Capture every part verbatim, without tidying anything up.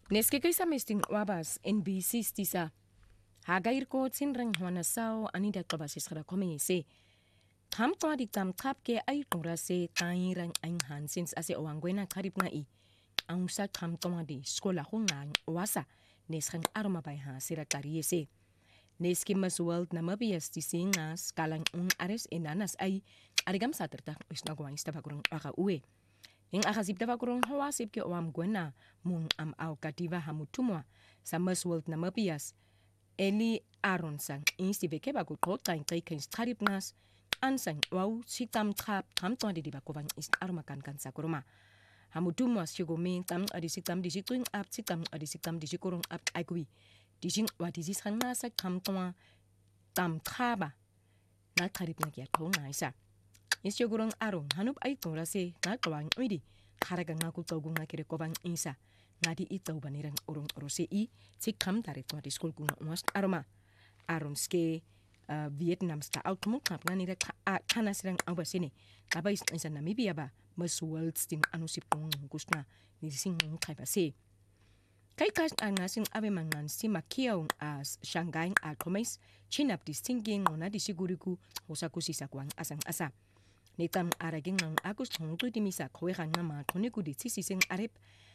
Neskikisa misting wabas N B C stisa. Hagair ko tinrang hwana sao anida klabasis kada komese. Tam kwa di tam tap ke ay tura se tairang ang hansins ase owangwena karib nga i. Ang sa tam kwa di skola hungang wasa nesrang arma bay ha sira kariese. Neski mas world na mabias di singas kalang un ares enanas ay arigam saterta isnagwang istabakurang aka uwe. Yung akasip tabakurang hawasip ke oam gwena mung am au kativa hamutumwa sa mas world na mabias Eli Aaron sang insti beke bagu kotain kay kay starip nas ansang wow si tam trap tam to di bakovang is armakan kan sa kuruma hamutumwa sigumi tam adi si tam di si tuing up si tam adi si tam di si kurung up agwi di sing wa di si sang nasa tam to tam traba na tarip na kya to na isa is sigurong Aaron hanup ay to rase na kawang uidi karagang na kutogung na kire kovang isa ngadi itaw banirang urong orose i tikam tarit mo di school kuna umas aroma aron ske uh, Vietnam sta out mo kap nga nira kana sirang awasine kabay sa Namibia ba mas world sting anusip kong gusna ni sing kay base kay kas ang nasing abe mangan si Makiaw as Shanghai at Commerce chinap distinguing ona di siguriku hosaku si sakwang asang asa nitam araging ng agus tungtu di misa kwehan nga ma toniku di sising arep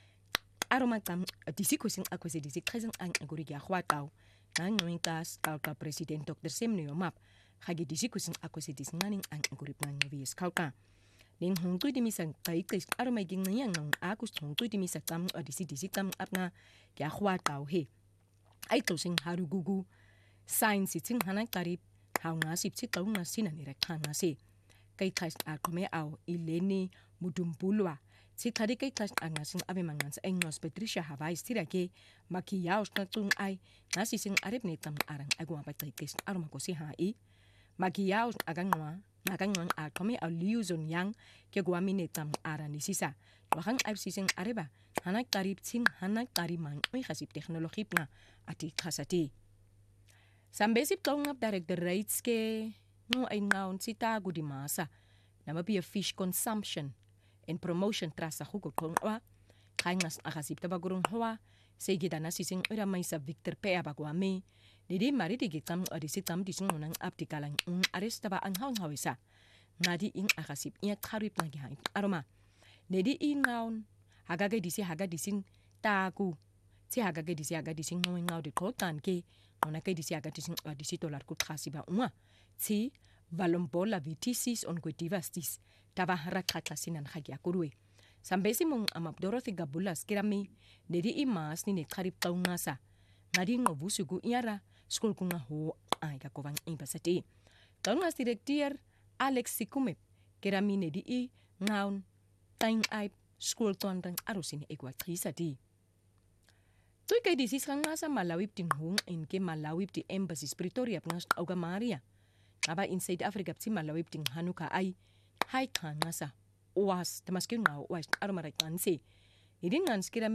aroma tam disi kusing akwese disi kazang ang aguri ya khwataw nang nointas kalka president Doctor Semnio map hagi disi kusing akwese disi nganing ang aguri plan vies kalka ning hungtu di misang kai kis aroma ging nang nang akus hungtu di misa tam disi disi tam apna ya khwataw he ai to sing haru gugu science sing hanan karib haw nga sip si taw nga sinan ira kana se kai kas akome aw ileni mudumpulwa si tadi kay tas angasing abe mangan sa engos Patricia Havai stira ke Makiaw na tung ay nasising arep ni tam arang agwa pa tay kes aroma ko si hai Makiaw agang wa nagang wang akome aw liuzon yang ke gwa ni tam aran ni sisa wakang ay sising areba hanak tarip sing hanak tarimang may kasip teknologi nga ati kasati sambesip taw ngap director rates ke no ay ngaon si tago di masa na mabiya fish consumption and promotion trasa hugo kong wa kay ngas akasip tabagurong hawa segida na sising ura may sa Victor Pea bagwa me didi mari di gitam adi sitam di sing unang aptikalang un aresta ba ang hawang hawisa ngadi ing akasip iya karip na gihain aroma didi ingaon hagagay disi haga dising taku si hagagay disi haga dising ngawing ngaw di kotan ke ona kay disi haga dising disi dolar ku trasi ba unwa si valombola vitisis on cultivastis tava rakata sinan hagia kurwe sambesi mong amap Dorothy Gabulas kirami dedi imas ni ne karip taw ngasa ngadi ngovusugu iara school kunga ho ay kakovang impasati taw ngas director Alex Sikumep kirami ne di i ngaun taing ay school tonrang arusini egwatrisa di tuy kay disis kang ngasa malawip ting hung in ke malawip ti embassy Pretoria ngas auga Maria aba inside Africa psi malawip ting hanuka ay hai kan ngasa was tamaskin nga was armaray kansi idin ngans kira